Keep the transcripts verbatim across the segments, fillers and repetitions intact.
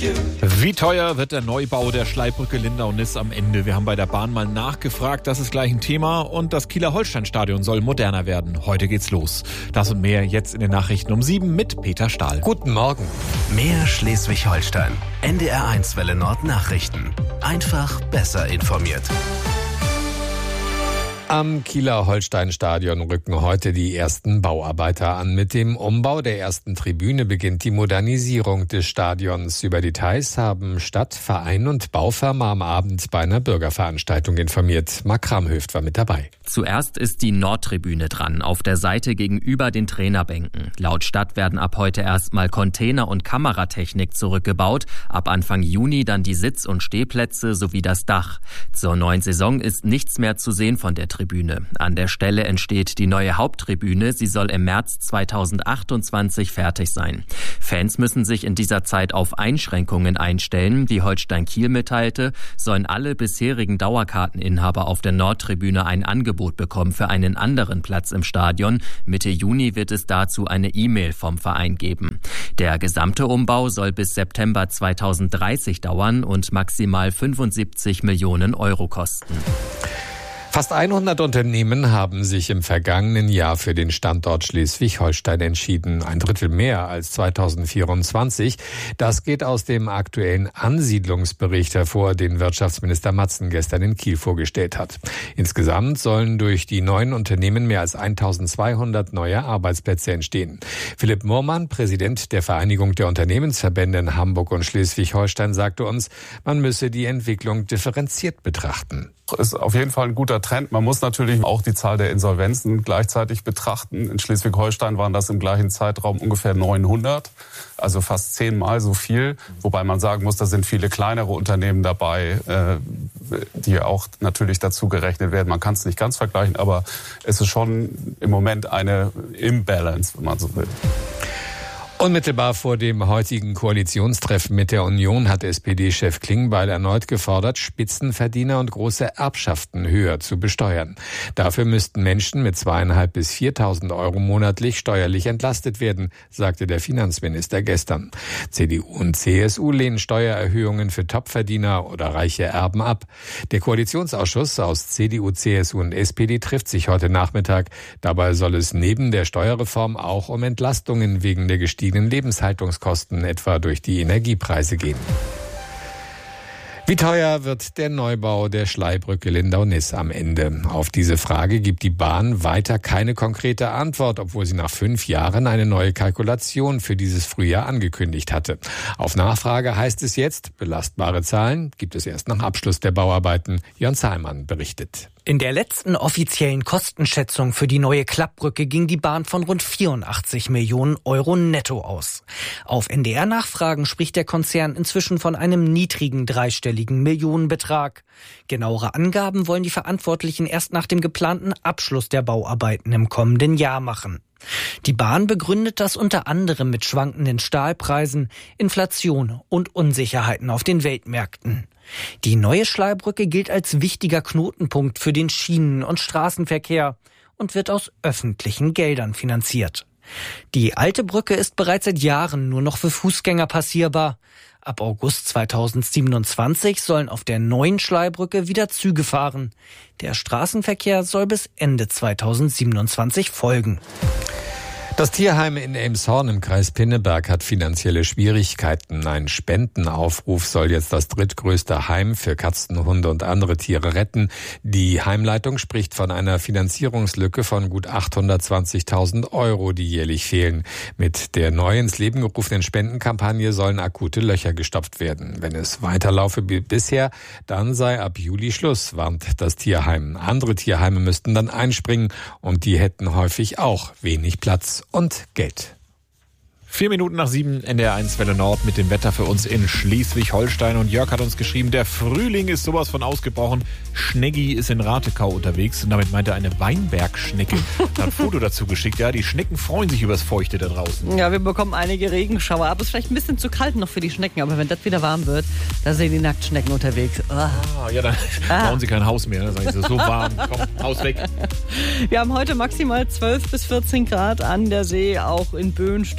Wie teuer wird der Neubau der Schleibrücke Lindau-Niss am Ende? Wir haben bei der Bahn mal nachgefragt, das ist gleich ein Thema. Und das Kieler Holstein-Stadion soll moderner werden. Heute geht's los. Das und mehr jetzt in den Nachrichten um sieben mit Peter Stahl. Guten Morgen. Mehr Schleswig-Holstein. N D R eins Welle Nord Nachrichten. Einfach besser informiert. Am Kieler Holstein-Stadion rücken heute die ersten Bauarbeiter an. Mit dem Umbau der ersten Tribüne beginnt die Modernisierung des Stadions. Über Details haben Stadt, Verein und Baufirma am Abend bei einer Bürgerveranstaltung informiert. Mark Kramhöft war mit dabei. Zuerst ist die Nordtribüne dran, auf der Seite gegenüber den Trainerbänken. Laut Stadt werden ab heute erstmal Container- und Kameratechnik zurückgebaut. Ab Anfang Juni dann die Sitz- und Stehplätze sowie das Dach. Zur neuen Saison ist nichts mehr zu sehen von der Tribüne. An der Stelle entsteht die neue Haupttribüne. Sie soll im März zweitausendachtundzwanzig fertig sein. Fans müssen sich in dieser Zeit auf Einschränkungen einstellen. Die Holstein Kiel mitteilte, sollen alle bisherigen Dauerkarteninhaber auf der Nordtribüne ein Angebot bekommen für einen anderen Platz im Stadion. Mitte Juni wird es dazu eine E-Mail vom Verein geben. Der gesamte Umbau soll bis September zweitausenddreißig dauern und maximal fünfundsiebzig Millionen Euro kosten. Fast hundert Unternehmen haben sich im vergangenen Jahr für den Standort Schleswig-Holstein entschieden. Ein Drittel mehr als zweitausendvierundzwanzig. Das geht aus dem aktuellen Ansiedlungsbericht hervor, den Wirtschaftsminister Matzen gestern in Kiel vorgestellt hat. Insgesamt sollen durch die neuen Unternehmen mehr als eintausendzweihundert neue Arbeitsplätze entstehen. Philipp Murmann, Präsident der Vereinigung der Unternehmensverbände in Hamburg und Schleswig-Holstein, sagte uns, man müsse die Entwicklung differenziert betrachten. Ist auf jeden Fall ein guter Trend. Man muss natürlich auch die Zahl der Insolvenzen gleichzeitig betrachten. In Schleswig-Holstein waren das im gleichen Zeitraum ungefähr neunhundert, also fast zehnmal so viel. Wobei man sagen muss, da sind viele kleinere Unternehmen dabei, die auch natürlich dazu gerechnet werden. Man kann es nicht ganz vergleichen, aber es ist schon im Moment eine Imbalance, wenn man so will. Unmittelbar vor dem heutigen Koalitionstreffen mit der Union hat S P D-Chef Klingbeil erneut gefordert, Spitzenverdiener und große Erbschaften höher zu besteuern. Dafür müssten Menschen mit zweieinhalb bis viertausend Euro monatlich steuerlich entlastet werden, sagte der Finanzminister gestern. C D U und C S U lehnen Steuererhöhungen für Topverdiener oder reiche Erben ab. Der Koalitionsausschuss aus C D U, C S U und S P D trifft sich heute Nachmittag. Dabei soll es neben der Steuerreform auch um Entlastungen wegen der gestiegenen Lebenshaltungskosten, etwa durch die Energiepreise, gehen. Wie teuer wird der Neubau der Schleibrücke Lindau-Niss am Ende? Auf diese Frage gibt die Bahn weiter keine konkrete Antwort, obwohl sie nach fünf Jahren eine neue Kalkulation für dieses Frühjahr angekündigt hatte. Auf Nachfrage heißt es jetzt, belastbare Zahlen gibt es erst nach Abschluss der Bauarbeiten. Jörn Zahllmann berichtet. In der letzten offiziellen Kostenschätzung für die neue Klappbrücke ging die Bahn von rund vierundachtzig Millionen Euro netto aus. Auf N D R-Nachfragen spricht der Konzern inzwischen von einem niedrigen dreistelligen Millionenbetrag. Genauere Angaben wollen die Verantwortlichen erst nach dem geplanten Abschluss der Bauarbeiten im kommenden Jahr machen. Die Bahn begründet das unter anderem mit schwankenden Stahlpreisen, Inflation und Unsicherheiten auf den Weltmärkten. Die neue Schleibrücke gilt als wichtiger Knotenpunkt für den Schienen- und Straßenverkehr und wird aus öffentlichen Geldern finanziert. Die alte Brücke ist bereits seit Jahren nur noch für Fußgänger passierbar. Ab August zweitausendsiebenundzwanzig sollen auf der neuen Schleibrücke wieder Züge fahren. Der Straßenverkehr soll bis Ende zweitausendsiebenundzwanzig folgen. Das Tierheim in Elmshorn im Kreis Pinneberg hat finanzielle Schwierigkeiten. Ein Spendenaufruf soll jetzt das drittgrößte Heim für Katzen, Hunde und andere Tiere retten. Die Heimleitung spricht von einer Finanzierungslücke von gut achthundertzwanzigtausend Euro, die jährlich fehlen. Mit der neu ins Leben gerufenen Spendenkampagne sollen akute Löcher gestopft werden. Wenn es weiterlaufe wie bisher, dann sei ab Juli Schluss, warnt das Tierheim. Andere Tierheime müssten dann einspringen und die hätten häufig auch wenig Platz und Geld. Vier Minuten nach sieben, N D R eins Welle Nord mit dem Wetter für uns in Schleswig-Holstein. Und Jörg hat uns geschrieben, der Frühling ist sowas von ausgebrochen. Schneggi ist in Ratekau unterwegs und damit meint er eine Weinbergschnecke. Er hat ein Foto dazu geschickt. Ja, die Schnecken freuen sich übers Feuchte da draußen. Ja, wir bekommen einige Regenschauer, aber es ist vielleicht ein bisschen zu kalt noch für die Schnecken. Aber wenn das wieder warm wird, da sind die Nacktschnecken unterwegs. Oh. Ah, ja, dann ah. bauen sie kein Haus mehr. Dann sagen sie, so warm, komm, Haus weg. Wir haben heute maximal zwölf bis vierzehn Grad an der See, auch in Böen, stürmischen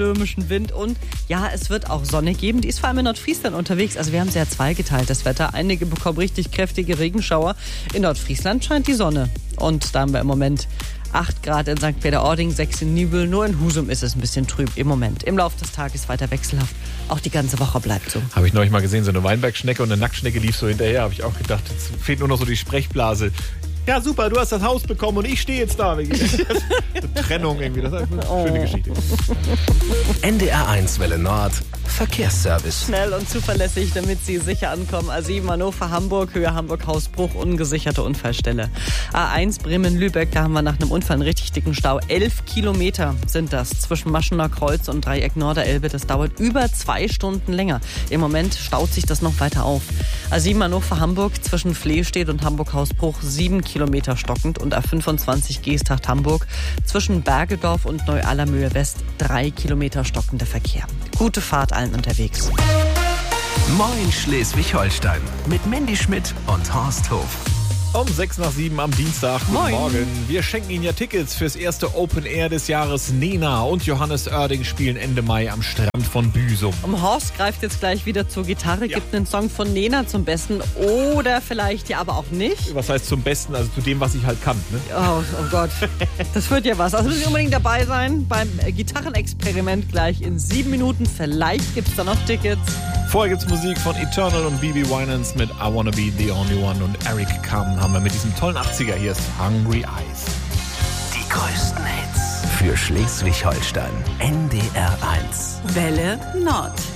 bisschen Wind und ja, es wird auch Sonne geben. Die ist vor allem in Nordfriesland unterwegs. Also wir haben sehr zweigeteiltes Wetter. Einige bekommen richtig kräftige Regenschauer. In Nordfriesland scheint die Sonne. Und da haben wir im Moment acht Grad in Sankt Peter-Ording, sechs in Nibel. Nur in Husum ist es ein bisschen trüb im Moment. Im Laufe des Tages weiter wechselhaft. Auch die ganze Woche bleibt so. Habe ich neulich mal gesehen, so eine Weinbergschnecke und eine Nacktschnecke lief so hinterher. Habe ich auch gedacht, jetzt fehlt nur noch so die Sprechblase. Ja, super, du hast das Haus bekommen und ich stehe jetzt da. Trennung irgendwie, das ist eine schöne Geschichte. N D R eins Welle Nord, Verkehrsservice. Schnell und zuverlässig, damit Sie sicher ankommen. A sieben Hannover, Hamburg, Höhe Hamburg-Hausbruch, ungesicherte Unfallstelle. A eins Bremen-Lübeck, da haben wir nach einem Unfall einen richtig dicken Stau. Elf Kilometer sind das zwischen Maschener Kreuz und Dreieck Norderelbe. Das dauert über zwei Stunden länger. Im Moment staut sich das noch weiter auf. A sieben Hannover, Hamburg, zwischen Flehstedt und Hamburg-Hausbruch, sieben Kilometer stockend. Und A fünfundzwanzig Geesthacht-Hamburg, zwischen Bergedorf und Neu-Allermöhe West, drei Kilometer stockender Verkehr. Gute Fahrt allen unterwegs. Moin Schleswig-Holstein mit Mandy Schmidt und Horst Hof. Um sechs nach sieben am Dienstag. Guten Moin. Morgen. Wir schenken Ihnen ja Tickets fürs erste Open Air des Jahres. Nena und Johannes Oerding spielen Ende Mai am Strand von Büsum. Um Horst greift jetzt gleich wieder zur Gitarre, Ja. gibt einen Song von Nena zum Besten oder vielleicht ja aber auch nicht. Was heißt zum Besten? Also zu dem, was ich halt kann. Ne? Oh, oh Gott, das wird ja was. Also müssen Sie unbedingt dabei sein beim äh, Gitarrenexperiment gleich in sieben Minuten. Vielleicht gibt es da noch Tickets. Vorher gibt's Musik von Eternal und B B Winans mit I Wanna Be The Only One und Eric Carmen haben wir mit diesem tollen achtziger. Hier ist Hungry Eyes. Die größten Hits für Schleswig-Holstein. N D R eins. Welle Nord.